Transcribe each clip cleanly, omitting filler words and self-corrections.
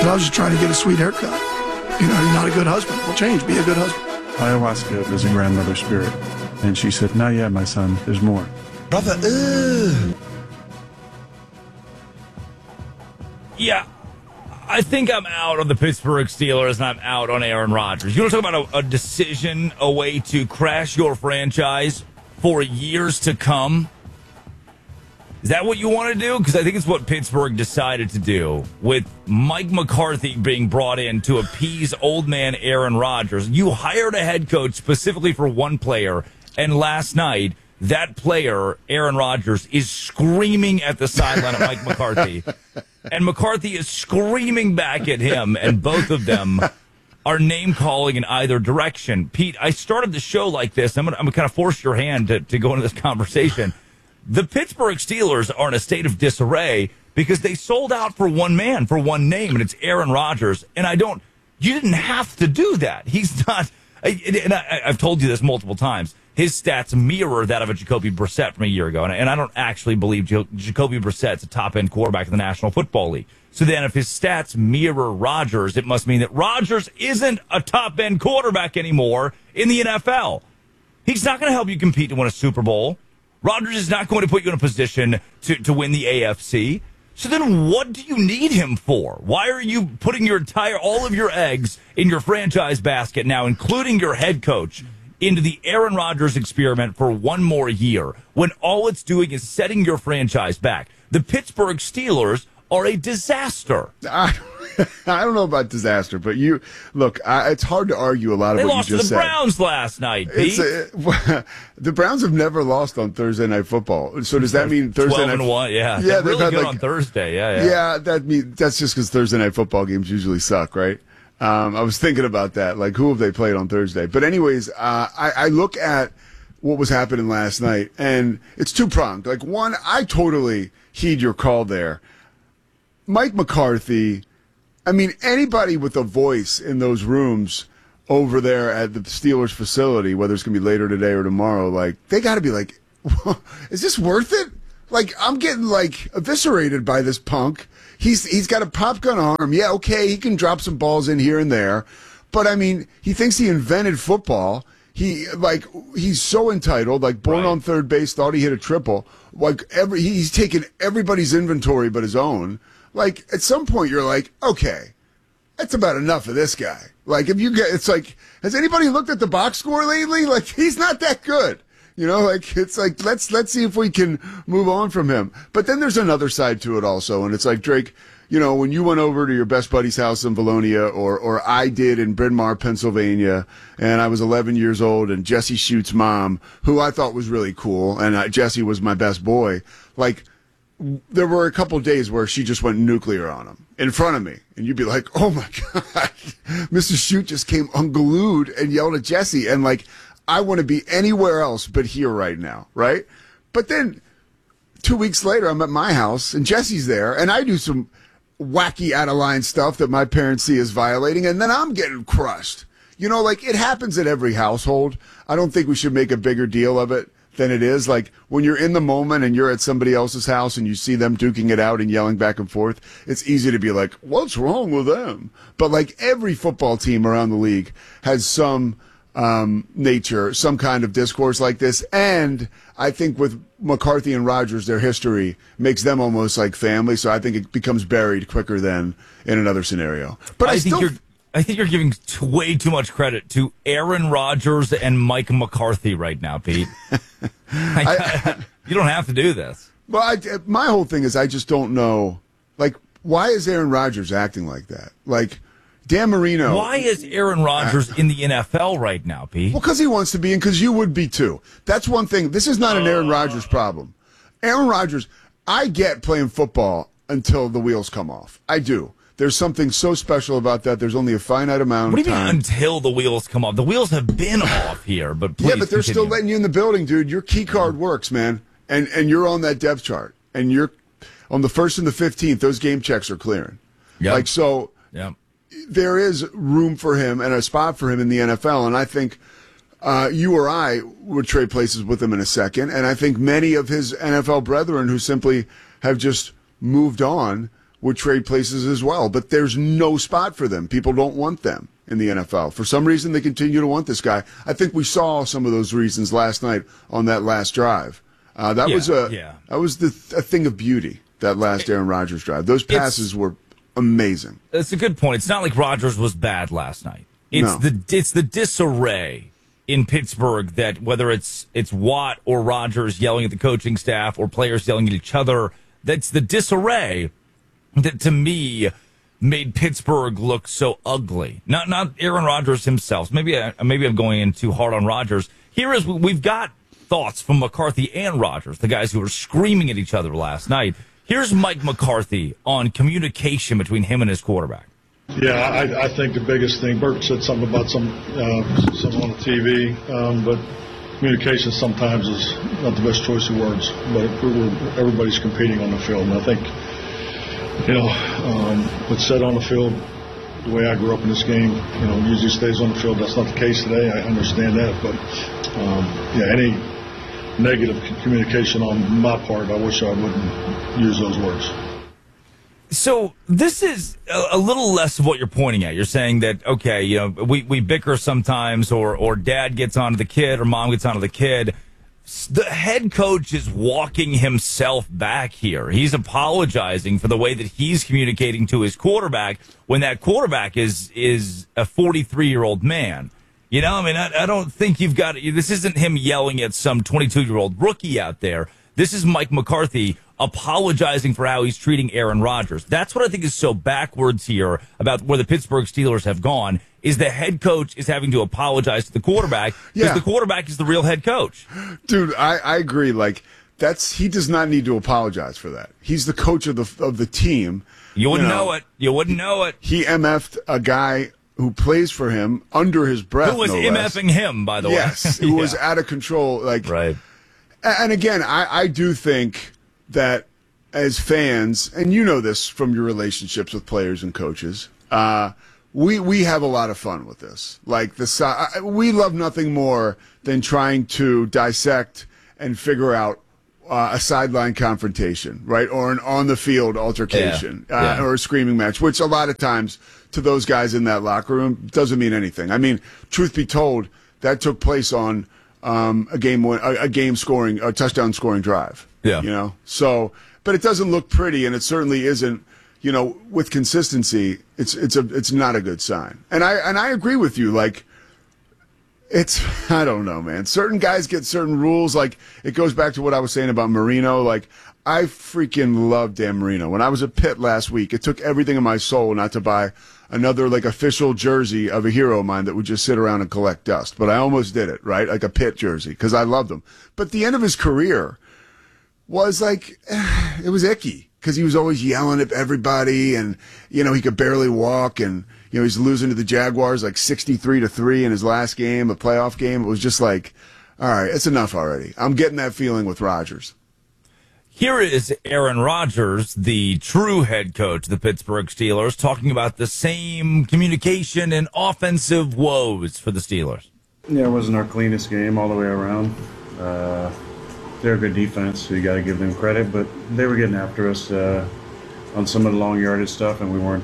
But I was just trying to get a sweet haircut. You're not a good husband. Well, change. Be a good husband. Ayahuasca is a grandmother spirit. And she said, not yet, my son. There's more. Brother, Yeah, I think I'm out on the Pittsburgh Steelers and I'm out on Aaron Rodgers. You want to talk about a decision, a way to crash your franchise for years to come? Is that what you want to do? Because I think it's what Pittsburgh decided to do with Mike McCarthy being brought in to appease old man Aaron Rodgers. You hired a head coach specifically for one player, and last night, that player, Aaron Rodgers, is screaming at the sideline at Mike McCarthy. And McCarthy is screaming back at him, and both of them are name-calling in either direction. Pete, I started the show like this. I'm gonna kind of force your hand to go into this conversation. The Pittsburgh Steelers are in a state of disarray because they sold out for one man, for one name, and it's Aaron Rodgers. And you didn't have to do that. He's not, and I've told you this multiple times. His stats mirror that of a Jacoby Brissett from a year ago. And I don't actually believe Jacoby Brissett's a top-end quarterback in the National Football League. So then if his stats mirror Rodgers, it must mean that Rodgers isn't a top-end quarterback anymore in the NFL. He's not going to help you compete to win a Super Bowl. Rodgers is not going to put you in a position to win the AFC. So then what do you need him for? Why are you putting all of your eggs in your franchise basket now, including your head coach, into the Aaron Rodgers experiment for one more year when all it's doing is setting your franchise back? The Pittsburgh Steelers are a disaster. I don't know about disaster, but it's hard to argue a lot of what you just said. They lost to the Browns last night, Pete. The Browns have never lost on Thursday Night Football. So does that mean Thursday Night? 12-1, yeah. Yeah, they're really good on Thursday. Yeah. That's just because Thursday Night Football games usually suck, right? I was thinking about that. Like, who have they played on Thursday? But anyways, I look at what was happening last night, and it's two-pronged. Like, one, I totally heed your call there. Mike McCarthy, I mean, anybody with a voice in those rooms over there at the Steelers facility, whether it's going to be later today or tomorrow, like, they got to be like, is this worth it? Like, I'm getting, like, eviscerated by this punk. He's got a pop gun arm. Yeah, okay, he can drop some balls in here and there. But, I mean, he thinks he invented football. He's so entitled, like, born on third base, thought he hit a triple. Like, he's taken everybody's inventory but his own. Like, at some point, you're like, okay, that's about enough of this guy. Like, it's like, has anybody looked at the box score lately? Like, he's not that good. It's like, let's see if we can move on from him. But then there's another side to it also. And it's like, Drake, when you went over to your best buddy's house in Valonia, or I did in Bryn Mawr, Pennsylvania, and I was 11 years old, and Jesse Schute's mom, who I thought was really cool, and Jesse was my best boy, like, there were a couple of days where she just went nuclear on him in front of me. And you'd be like, oh, my God, Mrs. Shute just came unglued and yelled at Jesse. And, like, I want to be anywhere else but here right now, right? But then 2 weeks later, I'm at my house, and Jesse's there, and I do some wacky out-of-line stuff that my parents see as violating, and then I'm getting crushed. It happens in every household. I don't think we should make a bigger deal of it than it is. Like, when you're in the moment and you're at somebody else's house and you see them duking it out and yelling back and forth, it's easy to be like, what's wrong with them? But, like, every football team around the league has some nature, some kind of discourse like this. And I think with McCarthy and Rodgers, their history makes them almost like family. So I think it becomes buried quicker than in another scenario. But I think you're giving way too much credit to Aaron Rodgers and Mike McCarthy right now, Pete. You don't have to do this. Well, my whole thing is I just don't know. Like, why is Aaron Rodgers acting like that? Like, Dan Marino. Why is Aaron Rodgers in the NFL right now, Pete? Well, because he wants to be, and because you would be too. That's one thing. This is not an Aaron Rodgers problem. Aaron Rodgers, I get playing football until the wheels come off. I do. There's something so special about that. There's only a finite amount of time. What do you mean until the wheels come off? The wheels have been off here, but please. Yeah, but they're still letting you in the building, dude. Your key card works, man. And you're on that depth chart. And you're on the 1st and the 15th, those game checks are clearing. Yep. Like, so yep. There is room for him and a spot for him in the NFL. And I think you or I would trade places with him in a second. And I think many of his NFL brethren who simply have just moved on would trade places as well. But there's no spot for them. People don't want them in the NFL. For some reason, they continue to want this guy. I think we saw some of those reasons last night on that last drive. That was a thing of beauty, that last Aaron Rodgers drive. Those passes were amazing. That's a good point. It's not like Rodgers was bad last night. It's the disarray in Pittsburgh that whether it's Watt or Rodgers yelling at the coaching staff or players yelling at each other, that's the disarray that to me made Pittsburgh look so ugly. Not Aaron Rodgers himself. Maybe I'm going in too hard on Rodgers. We've got thoughts from McCarthy and Rodgers, the guys who were screaming at each other last night. Here's Mike McCarthy on communication between him and his quarterback. Yeah, I think the biggest thing, Bert said something about some on the TV, but communication sometimes is not the best choice of words, but everybody's competing on the field. And I think, what's said on the field, the way I grew up in this game, usually stays on the field. That's not the case today. I understand that, but any negative communication on my part, I wish I wouldn't use those words. So this is a little less of what you're pointing at. You're saying that, okay, we bicker sometimes or dad gets onto the kid or mom gets onto the kid. The head coach is walking himself back here. He's apologizing for the way that he's communicating to his quarterback when that quarterback is a 43-year-old man. I don't think this isn't him yelling at some 22-year-old rookie out there. This is Mike McCarthy apologizing for how he's treating Aaron Rodgers. That's what I think is so backwards here about where the Pittsburgh Steelers have gone, is the head coach is having to apologize to the quarterback because the quarterback is the real head coach. Dude, I agree. He does not need to apologize for that. He's the coach of the team. You wouldn't know it. You wouldn't know it. He MF'd a guy who plays for him under his breath. Who was MFing him, by the way. Yes, who was out of control. Right. And again, I do think that as fans, and you know this from your relationships with players and coaches, we have a lot of fun with this. We love nothing more than trying to dissect and figure out a sideline confrontation, right, or an on-the-field altercation, or a screaming match, which a lot of times to those guys in that locker room doesn't mean anything. I mean, truth be told, that took place on a touchdown scoring drive. Yeah. So, but it doesn't look pretty, and it certainly isn't. With consistency, it's not a good sign. And I agree with you. I don't know, man. Certain guys get certain rules. It goes back to what I was saying about Marino. I freaking love Dan Marino. When I was at Pitt last week, it took everything in my soul not to buy another official jersey of a hero of mine that would just sit around and collect dust. But I almost did it, right? Like a Pitt jersey, because I loved him. But the end of his career was it was icky, because he was always yelling at everybody, and he could barely walk, and he's losing to the Jaguars 63-3 in his last game, a playoff game. It was just all right, it's enough already. I'm getting that feeling with Rodgers. Here is Aaron Rodgers, the true head coach of the Pittsburgh Steelers, talking about the same communication and offensive woes for the Steelers. Yeah, it wasn't our cleanest game all the way around. They're a good defense, so you got to give them credit. But they were getting after us on some of the long yardage stuff, and we weren't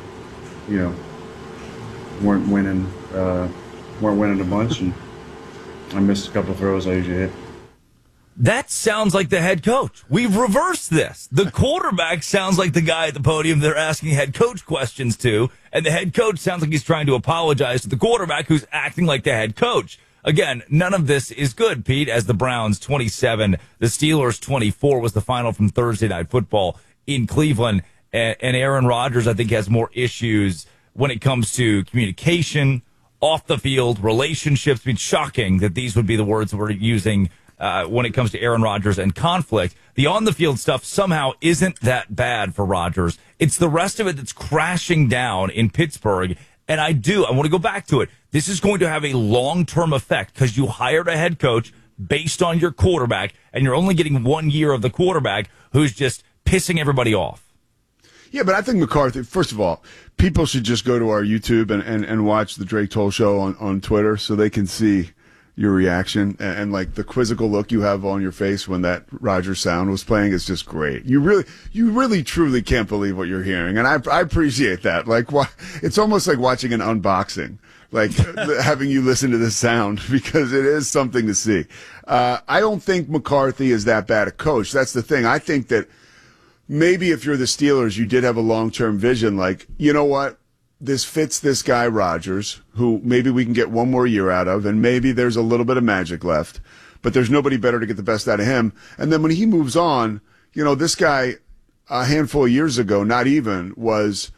winning a bunch. And I missed a couple of throws I usually hit. That sounds like the head coach. We've reversed this. The quarterback sounds like the guy at the podium they're asking head coach questions to, and the head coach sounds like he's trying to apologize to the quarterback who's acting like the head coach. Again, none of this is good, Pete, as the Browns 27, the Steelers 24 was the final from Thursday Night Football in Cleveland. And Aaron Rodgers, I think, has more issues when it comes to communication, off the field, relationships. It's shocking that these would be the words we're using when it comes to Aaron Rodgers and conflict. The on-the-field stuff somehow isn't that bad for Rodgers. It's the rest of it that's crashing down in Pittsburgh. And I want to go back to it. This is going to have a long-term effect because you hired a head coach based on your quarterback, and you're only getting 1 year of the quarterback who's just pissing everybody off. Yeah, but I think McCarthy, first of all, people should just go to our YouTube and watch the Drake Toll Show on Twitter so they can see your reaction and like the quizzical look you have on your face when that Rodgers sound was playing is just great. You really truly can't believe what you're hearing. And I appreciate that. Like, it's almost like watching an unboxing, like having you listen to this sound, because it is something to see. I don't think McCarthy is that bad a coach. That's the thing. I think that maybe if you're the Steelers, you did have a long-term vision. Like, you know what? This fits this guy, Rodgers, who maybe we can get one more year out of, and maybe there's a little bit of magic left, but there's nobody better to get the best out of him. And then when he moves on, you know, this guy a handful of years ago, not even, was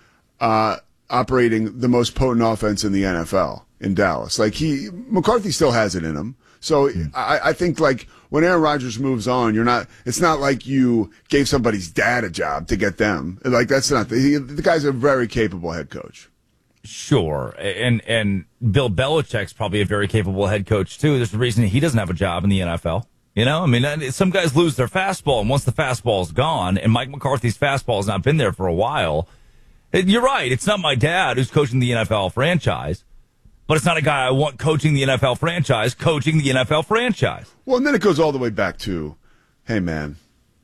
operating the most potent offense in the NFL in Dallas. Like, McCarthy still has it in him. So I think, like, when Aaron Rodgers moves on, it's not like you gave somebody's dad a job to get them. Like, that's not, the guy's a very capable head coach. Sure. And Bill Belichick's probably a very capable head coach, too. There's a reason he doesn't have a job in the NFL. You know, I mean, some guys lose their fastball, and once the fastball's gone, and Mike McCarthy's fastball has not been there for a while, you're right. It's not my dad who's coaching the NFL franchise, but it's not a guy I want coaching the NFL franchise, coaching the NFL franchise. Well, and then it goes all the way back to, hey, man,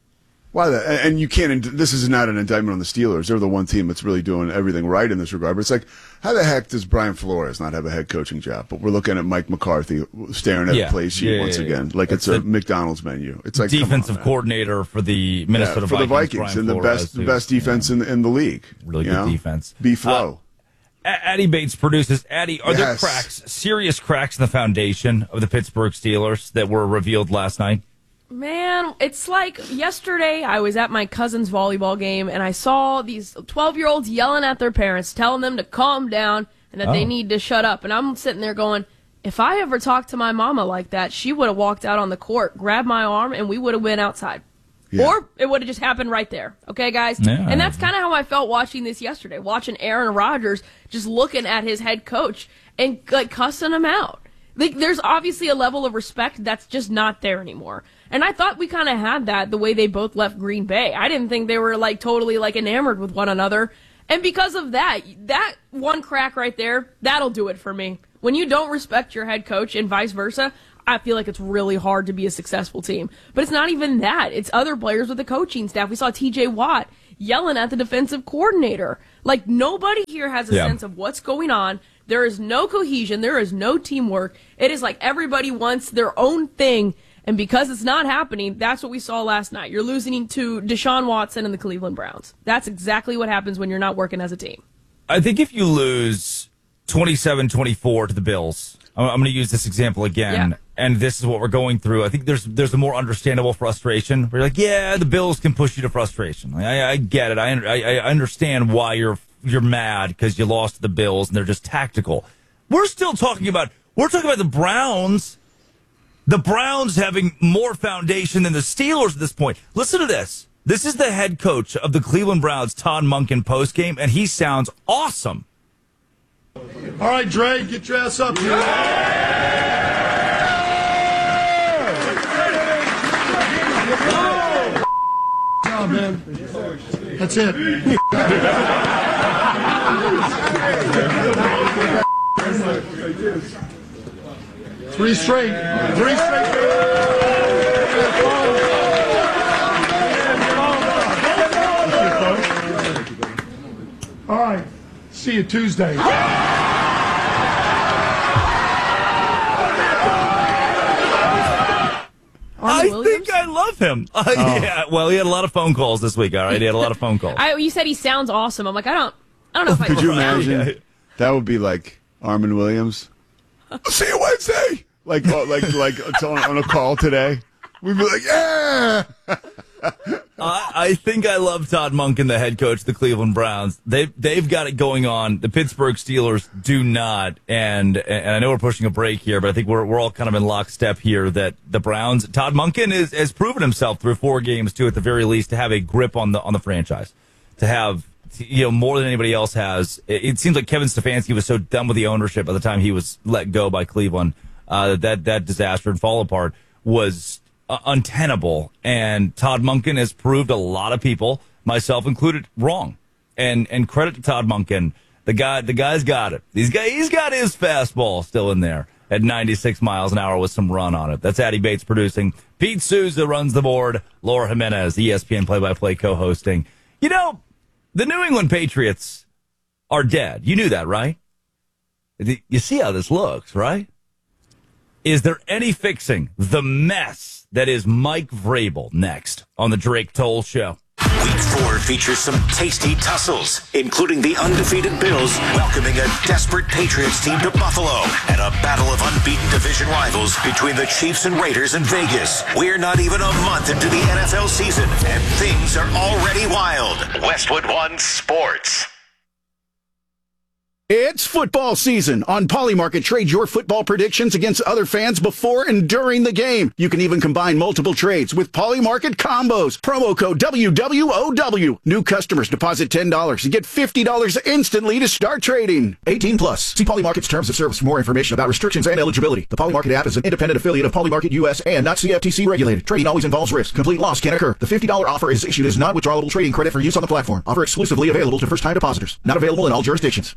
why that? And you can't, this is not an indictment on the Steelers. They're the one team that's really doing everything right in this regard. But it's like, how the heck does Brian Flores not have a head coaching job? But we're looking at Mike McCarthy staring at a play sheet once again, like it's a McDonald's menu. It's like defensive coordinator for the Minnesota for Vikings. And the best defense in the league. Really good defense. B-Flow. Addie Bates produces. Addie, are there serious cracks in the foundation of the Pittsburgh Steelers that were revealed last night? Man, it's like yesterday I was at my cousin's volleyball game and I saw these 12-year-olds yelling at their parents, telling them to calm down and that they need to shut up. And I'm sitting there going, if I ever talked to my mama like that, she would have walked out on the court, grabbed my arm, and we would have been outside. Yeah. Or it would have just happened right there. Okay, guys? Yeah. And that's kind of how I felt watching this yesterday, watching Aaron Rodgers just looking at his head coach and like cussing him out. Like, there's obviously a level of respect that's just not there anymore. And I thought we kind of had that the way they both left Green Bay. I didn't think they were like totally like enamored with one another. And because of that one crack right there, that'll do it for me. When you don't respect your head coach and vice versa, I feel like it's really hard to be a successful team. But it's not even that. It's other players with the coaching staff. We saw TJ Watt yelling at the defensive coordinator. Like, nobody here has a sense of what's going on. There is no cohesion. There is no teamwork. It is like everybody wants their own thing. And because it's not happening, that's what we saw last night. You're losing to Deshaun Watson and the Cleveland Browns. That's exactly what happens when you're not working as a team. I think if you lose 27-24 to the Bills, I'm going to use this example again, and this is what we're going through. I think there's a more understandable frustration. Where you're like, yeah, the Bills can push you to frustration. I get it. I understand why you're mad because you lost to the Bills and they're just tactical. We're talking about the Browns. The Browns having more foundation than the Steelers at this point. Listen to this. This is the head coach of the Cleveland Browns, Todd Monken, postgame, and he sounds awesome. All right, Dre, get your ass up here. Oh, man. That's it. 3 straight. 3 straight. All right. See you Tuesday. I think I love him. Yeah, well, he had a lot of phone calls this week. All right, he had a lot of phone calls. You said he sounds awesome. I'm like, I don't know if I could you imagine? That would be like Armin Williams. I'll see you Wednesday. Like on a call today. We'd be like, yeah. I think I love Todd Monken, the head coach of the Cleveland Browns. They've got it going on. The Pittsburgh Steelers do not. And I know we're pushing a break here, but I think we're all kind of in lockstep here that the Browns, Todd Monken has proven himself through 4 games too, at the very least, to have a grip on the franchise, to have more than anybody else has. It seems like Kevin Stefanski was so done with the ownership by the time he was let go by Cleveland that disaster and fall apart was untenable, and Todd Monken has proved a lot of people, myself included, wrong. And credit to Todd Monken. The guy's got it. He's got his fastball still in there. at 96 miles an hour with some run on it. That's Addy Bates producing. Pete Souza runs the board. Laura Jimenez, ESPN play-by-play co-hosting. You know, the New England Patriots are dead. You knew that, right? You see how this looks, right? Is there any fixing the mess that is Mike Vrabel? Next on the Drake Toll Show. Week 4 features some tasty tussles, including the undefeated Bills welcoming a desperate Patriots team to Buffalo and a battle of unbeaten division rivals between the Chiefs and Raiders in Vegas. We're not even a month into the NFL season, and things are already wild. Westwood One Sports. It's football season. On Polymarket, trade your football predictions against other fans before and during the game. You can even combine multiple trades with Polymarket combos. Promo code WWOW. New customers deposit $10 and get $50 instantly to start trading. 18 plus. See Polymarket's terms of service for more information about restrictions and eligibility. The Polymarket app is an independent affiliate of Polymarket US and not CFTC regulated. Trading always involves risk. Complete loss can occur. The $50 offer is issued as non-withdrawable trading credit for use on the platform. Offer exclusively available to first-time depositors. Not available in all jurisdictions.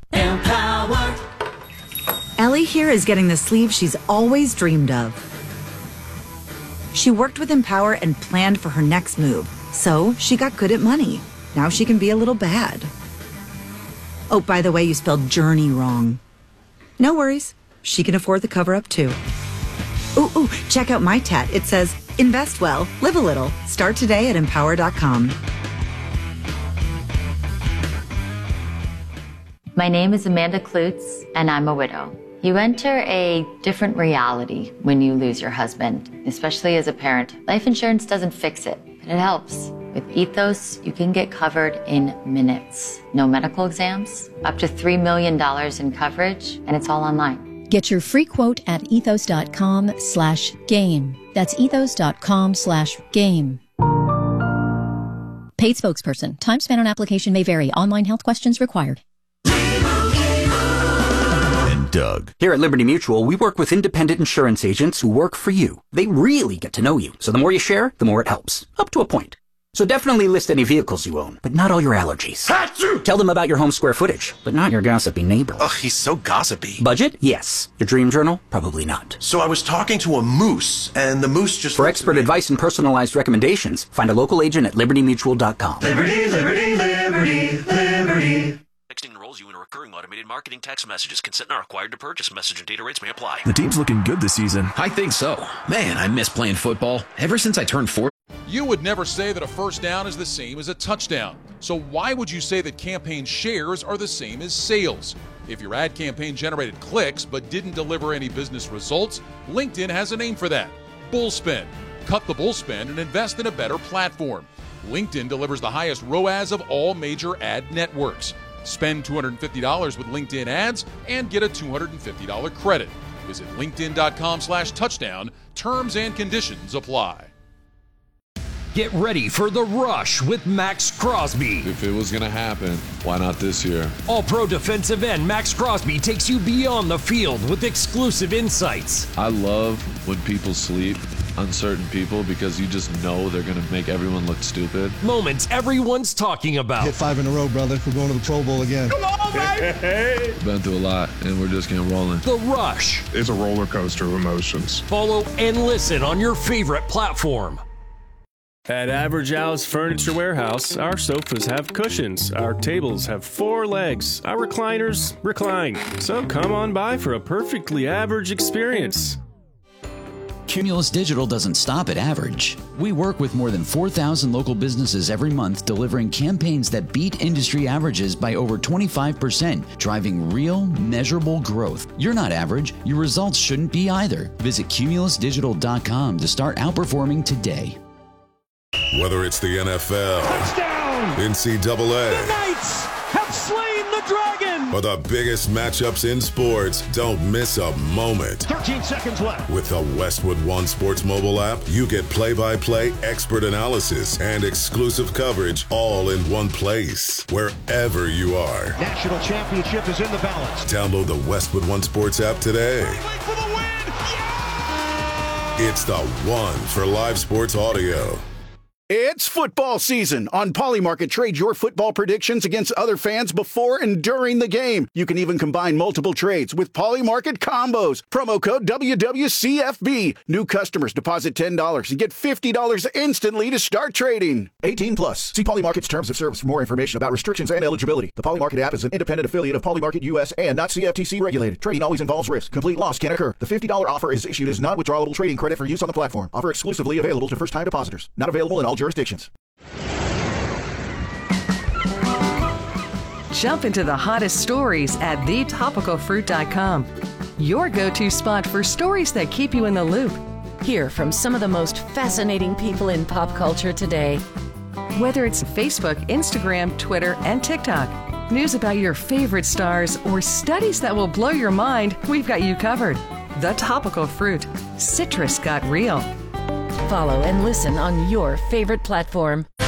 Ellie here is getting the sleeve she's always dreamed of. She worked with Empower and planned for her next move, so she got good at money. Now she can be a little bad. Oh, by the way, you spelled journey wrong. No worries. She can afford the cover-up, too. Ooh, check out my tat. It says, invest well, live a little. Start today at Empower.com. My name is Amanda Klutz, and I'm a widow. You enter a different reality when you lose your husband, especially as a parent. Life insurance doesn't fix it, but it helps. With Ethos, you can get covered in minutes. No medical exams, up to $3 million in coverage, and it's all online. Get your free quote at ethos.com/game. That's ethos.com/game. Paid spokesperson. Time spent on application may vary. Online health questions required. Doug. Here at Liberty Mutual, we work with independent insurance agents who work for you. They really get to know you, so the more you share, the more it helps. Up to a point. So definitely list any vehicles you own, but not all your allergies. Achoo! Tell them about your home square footage, but not your gossipy neighbor. Ugh, he's so gossipy. Budget? Yes. Your dream journal? Probably not. So I was talking to a moose, and the moose just... For expert advice and personalized recommendations, find a local agent at libertymutual.com. Liberty, liberty, liberty, liberty. Texting enrolls you in a recurring automated marketing text messages. Consent not required to purchase. Message and data rates may apply. The team's looking good this season. I think so. Man, I miss playing football. Ever since I turned 4. You would never say that a first down is the same as a touchdown. So why would you say that campaign shares are the same as sales? If your ad campaign generated clicks but didn't deliver any business results, LinkedIn has a name for that. Bullspend. Cut the bullspend and invest in a better platform. LinkedIn delivers the highest ROAS of all major ad networks. Spend $250 with LinkedIn ads and get a $250 credit. Visit linkedin.com/touchdown. Terms and conditions apply. Get ready for the rush with Max Crosby. If it was going to happen, why not this year? All-pro defensive end Max Crosby takes you beyond the field with exclusive insights. I love when people sleep on certain people because you just know they're going to make everyone look stupid. Moments everyone's talking about. Hit 5 in a row, brother. We're going to the Pro Bowl again. Come on, baby! Been through a lot, and we're just getting rolling. The Rush. It's a roller coaster of emotions. Follow and listen on your favorite platform. At Average Al's Furniture Warehouse, our sofas have cushions, our tables have 4 legs, our recliners recline. So come on by for a perfectly average experience. Cumulus Digital doesn't stop at average. We work with more than 4,000 local businesses every month, delivering campaigns that beat industry averages by over 25%, driving real, measurable growth. You're not average. Your results shouldn't be either. Visit cumulusdigital.com to start outperforming today. Whether it's the NFL, touchdown, NCAA, the Knights have slain the dragon, or the biggest matchups in sports, don't miss a moment. 13 seconds left. With the Westwood One Sports mobile app, you get play-by-play expert analysis and exclusive coverage all in one place, wherever you are. National championship is in the balance. Download the Westwood One Sports app today. For the win. Yeah! It's the one for live sports audio. It's football season. On Polymarket, trade your football predictions against other fans before and during the game. You can even combine multiple trades with Polymarket Combos. Promo code WWCFB. New customers deposit $10 and get $50 instantly to start trading. 18 plus. See Polymarket's terms of service for more information about restrictions and eligibility. The Polymarket app is an independent affiliate of Polymarket US and not CFTC regulated. Trading always involves risk. Complete loss can occur. The $50 offer is issued as non-withdrawable trading credit for use on the platform. Offer exclusively available to first-time depositors. Not available in all jurisdictions. Jump into the hottest stories at thetopicalfruit.com. Your go-to spot for stories that keep you in the loop. Hear from some of the most fascinating people in pop culture today. Whether it's Facebook, Instagram, Twitter, and TikTok, news about your favorite stars, or studies that will blow your mind, we've got you covered. The Topical Fruit. Citrus got real. Follow and listen on your favorite platform.